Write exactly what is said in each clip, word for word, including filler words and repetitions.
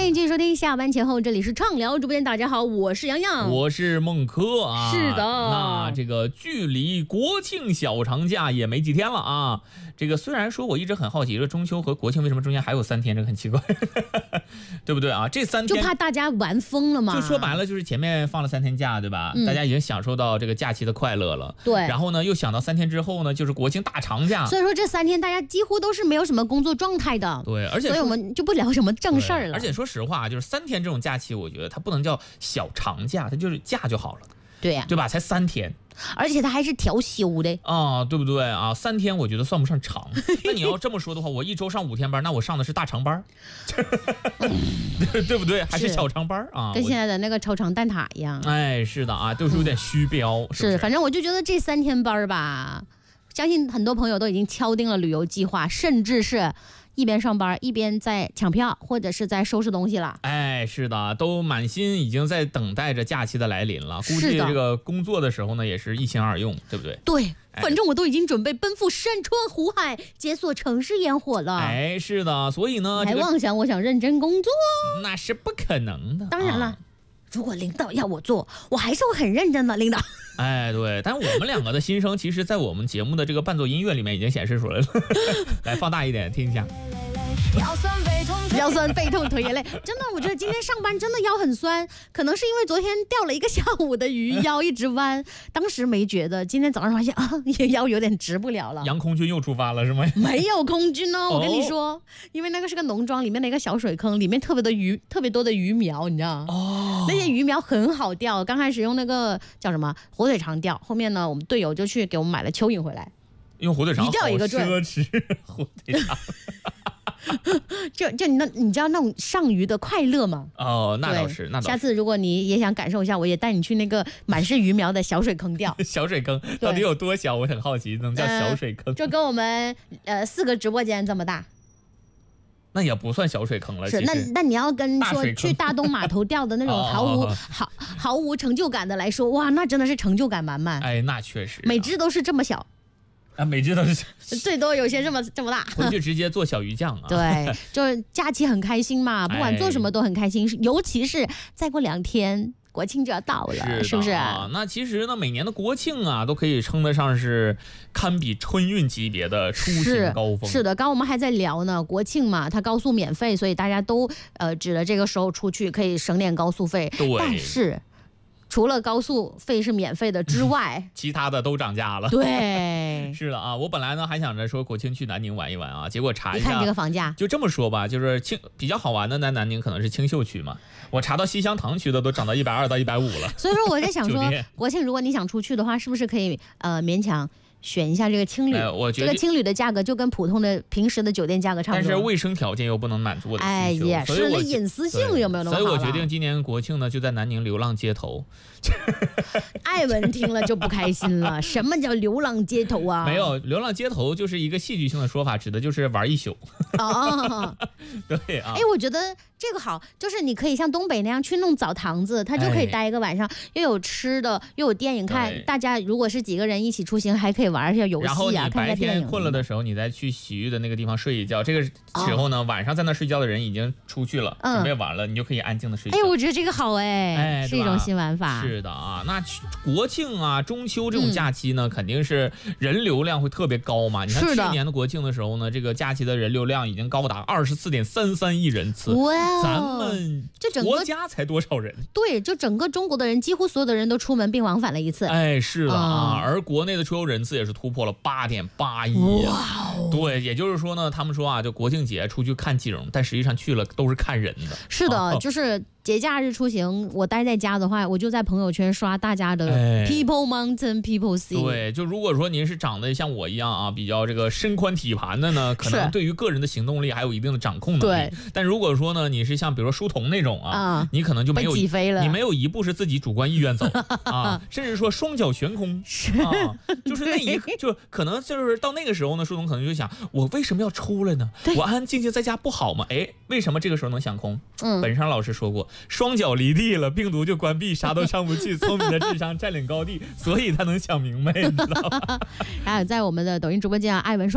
迎继续收听下班前后，这里是畅聊直播间。大家好，我是洋洋， 我是孟珂啊。 是的， 那这个距离国庆小长假也没几天了啊。这个虽然说我一直很好奇，这中秋和国庆为什么中间还有三天，这个很奇怪，对不对啊？这三天就怕大家玩疯了嘛。 就说白了，就是前面放了三天假，对吧？嗯、大家已经享受到这个假期的快乐了。 对。 然后呢，又想到三天之后呢，就是国庆大长假。 所以说这三天大家几乎都是没有什么工作状态的。 对，而且所以我们就不聊什么正事儿了。 而且说实话，就是三天这种假期，我觉得它不能叫小长假，它就是假就好了。 对呀、啊， 对吧？才三天。 而且它还是调休的啊，对不对啊？三天我觉得算不上长。那你要这么说的话，我一周上五天班，那我上的是大长班，对不对？还是小长班啊？ 跟现在的那个超长蛋挞一样。 哎，是的啊，就是有点虚标。 嗯、 是, 是， 反正我就觉得这三天班吧，相信很多朋友都已经敲定了旅游计划，甚至是一边上班一边在抢票，或者是在收拾东西了。 哎，是的，都满心已经在等待着假期的来临了。估计这个工作的时候呢，也是一心二用，对不对？ 对，反正我都已经准备奔赴山川湖海，解锁城市烟火了。 哎，是的，所以呢， 还妄想我想认真工作， 那是不可能的。 当然了。啊，如果领导要我做，我还是会很认真的，领导。 哎，对，但我们两个的心声，其实在我们节目的这个伴奏音乐里面已经显示出来了。来，放大一点，听一下。 腰酸背痛，腰酸背痛腿也累，真的，我觉得今天上班真的腰很酸，可能是因为昨天钓了一个下午的鱼，腰一直弯，当时没觉得，今天早上发现啊，腰有点直不了了。 杨空军又出发了是吗？ 没有空军哦，我跟你说，哦、因为那个是个农庄里面的一个小水坑，里面特别的鱼，特别多的鱼苗，你知道吗？哦，那些鱼苗很好钓，刚开始用那个叫什么火腿肠钓，后面呢，我们队友就去给我们买了蚯蚓回来， 用火腿肠一钓一个准，奢侈火腿肠。 就就你那，你知道那种上鱼的快乐吗？ 哦，那倒是，那倒是。 下次如果你也想感受一下，我也带你去那个满是鱼苗的小水坑钓。 小水坑到底有多小？我很好奇，能叫小水坑？ 呃、就跟我们呃四个直播间这么大。 那也不算小水坑了。 是，那那你要跟说去大东码头钓的那种毫无哦、 毫毫无成就感的来说，哇，那真的是成就感满满。 哎，那确实、啊， 每只都是这么小。 啊，每只都是最多有些这么这么大， 回去直接做小鱼酱啊！ 对，就是假期很开心嘛，不管做什么都很开心，哎、尤其是再过两天国庆就要到了， 是, 是不是？ 啊，那其实呢，每年的国庆啊，都可以称得上是堪比春运级别的出行高峰。 是, 是的，刚刚我们还在聊呢，国庆嘛，它高速免费，所以大家都呃指着这个时候出去可以省点高速费。 对， 但是。除了高速费是免费的之外， 其他的都涨价了。 对， 是的啊，我本来呢还想着说国庆去南宁玩一玩啊，结果查一下， 你看这个房价， 就这么说吧，就是清比较好玩的在南宁可能是青秀区嘛，我查到西乡塘区的都涨到一百二到一百五了。 所以说我在想说，国庆如果你想出去的话，是不是可以呃勉强选一下这个青旅、 哎，我觉得这个青旅的价格就跟普通的平时的酒店价格差不多， 但是卫生条件又不能满足我的需求， 哎，也是，那隐私性有没有那么好？ 所以我决定今年国庆呢就在南宁流浪街头。 艾文听了就不开心了，什么叫流浪街头啊？ 没有，流浪街头就是一个戏剧性的说法，指的就是玩一宿。 哦， 对啊。 哎，我觉得这个好，就是你可以像东北那样去弄澡堂子，它就可以待一个晚上，又有吃的，又有电影看。大家如果是几个人一起出行，还可以玩一下游戏啊， 然后你白天困了的时候，你再去洗浴的那个地方睡一觉。这个时候呢，哦、晚上在那睡觉的人已经出去了，嗯、准备晚了，你就可以安静的睡觉。 哎，我觉得这个好哎， 哎， 是一种新玩法。 是的啊，那国庆啊、中秋这种假期呢，嗯、肯定是人流量会特别高嘛。你看去年的国庆的时候呢，这个假期的人流量已经高达二十四点三三亿人次。 哇， 咱们这国家才多少人？ 对，就整个中国的人，几乎所有的人都出门并往返了一次。 哎，是的啊，嗯、而国内的出游人次也是突破了八点八亿。哇，对，也就是说呢，他们说啊，就国庆节出去看景，但实际上去了都是看人的。 是的，哦、就是。节假日出行，我待在家的话，我就在朋友圈刷大家的 People Mountain People Sea。 对，就如果说您是长得像我一样啊，比较这个身宽体盘的呢，可能对于个人的行动力还有一定的掌控能力。但如果说呢，你是像比如说书童那种啊，啊你可能就没有挤飞了， 你没有一步是自己主观意愿走啊，甚至说双脚悬空啊，就是那一就可能就是到那个时候呢，书童可能就想，我为什么要出来呢？我安安静静在家不好吗？哎，为什么这个时候能想空？嗯，本山老师说过。双脚离地了，病毒就关闭，啥都上不去。聪明的智商占领高地，所以他能想明白，你知道吗？ 还有在我们的抖音直播间啊，艾文说：“哎，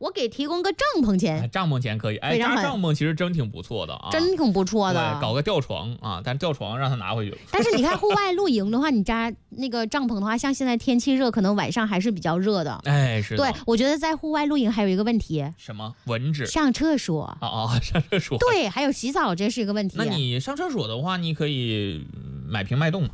我给提供个帐篷钱， 哎、帐篷钱可以，哎，搭帐篷其实真挺不错的啊， 真挺不错的。 搞个吊床啊，但是吊床让他拿回去了。 但是你看户外露营的话，你扎那个帐篷的话，像现在天气热，可能晚上还是比较热的。 哎，是的。 对，我觉得在户外露营还有一个问题， 什么？蚊子。 上厕所。 哦哦，上厕所。 对，还有洗澡，这是一个问题。 那你上厕所的话，你可以买瓶脉动。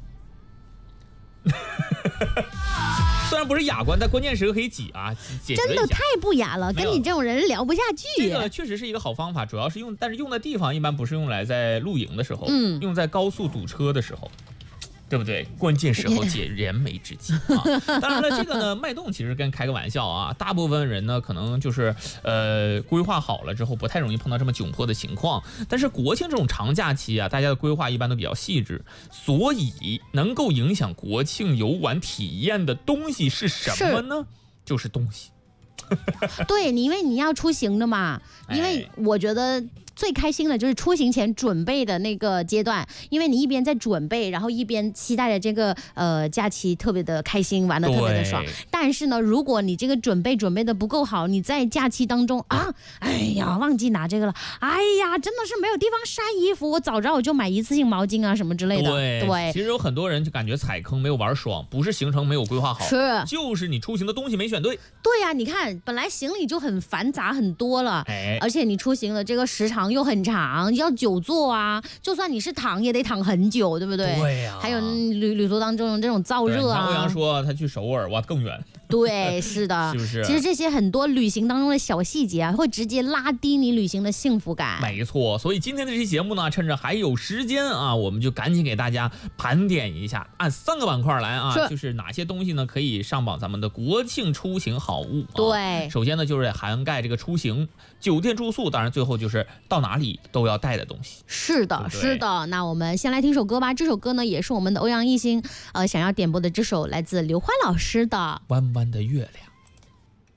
虽然不是雅观，但关键时刻可以挤啊，解决一下。 真的太不雅了，跟你这种人聊不下去。 这个确实是一个好方法，主要是用，但是用的地方一般不是用来在露营的时候， 嗯， 用在高速堵车的时候。对不对？关键时候解燃眉之急啊！当然了，这个呢，脉动其实跟开个玩笑啊。大部分人呢，可能就是呃规划好了之后，不太容易碰到这么窘迫的情况。但是国庆这种长假期啊，大家的规划一般都比较细致，所以能够影响国庆游玩体验的东西是什么呢？就是东西。 对你，因为你要出行的嘛，因为我觉得。最开心的就是出行前准备的那个阶段，因为你一边在准备，然后一边期待着这个呃假期特别的开心，玩的特别的爽。但是呢，如果你这个准备准备的不够好，你在假期当中啊，哎呀忘记拿这个了，哎呀真的是没有地方晒衣服，我早知道我就买一次性毛巾啊什么之类的。 对， 对其实有很多人就感觉踩坑没有玩爽，不是行程没有规划好， 是就是你出行的东西没选对。 对呀、啊，你看本来行李就很繁杂很多了， 哎， 而且你出行的这个时长又很长，要久坐啊，就算你是躺也得躺很久，对不对？ 对呀、啊。 还有旅旅途当中这种燥热啊。 欧阳说他去首尔哇更远。 对，是的， 是不是？ 其实这些很多旅行当中的小细节啊，会直接拉低你旅行的幸福感。 没错，所以今天的这期节目呢，趁着还有时间啊，我们就赶紧给大家盘点一下，按三个板块来啊，是就是哪些东西呢可以上榜咱们的国庆出行好物、啊。 对， 首先呢就是涵盖这个出行、酒店住宿，当然最后就是到哪里都要带的东西。 是的， 对对是的。那我们先来听首歌吧，这首歌呢也是我们的欧阳艺兴呃想要点播的这首来自刘欢老师的 《弯弯的月亮》。